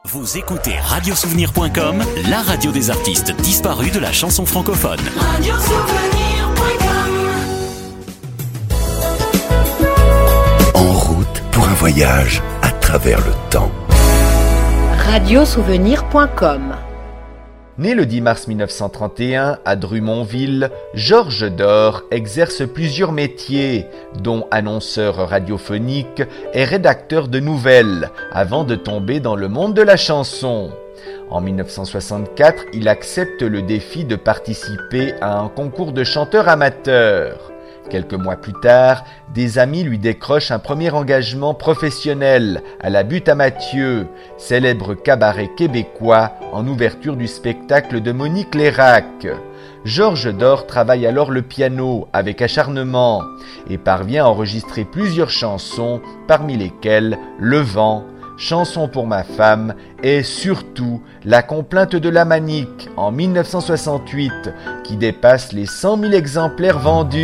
Vous écoutez radiosouvenir.com, la radio des artistes disparus de la chanson francophone. Radiosouvenir.com. En route pour un voyage à travers le temps. Radiosouvenir.com. Né le 10 mars 1931 à Drummondville, Georges Dor exerce plusieurs métiers, dont annonceur radiophonique et rédacteur de nouvelles, avant de tomber dans le monde de la chanson. En 1964, il accepte le défi de participer à un concours de chanteurs amateurs. Quelques mois plus tard, des amis lui décrochent un premier engagement professionnel à la Butte à Mathieu, célèbre cabaret québécois en ouverture du spectacle de Monique Lérac. Georges Dor travaille alors le piano avec acharnement et parvient à enregistrer plusieurs chansons, parmi lesquelles Le Vent, Chanson pour ma femme et surtout La complainte de la Manique en 1968 qui dépasse les 100 000 exemplaires vendus.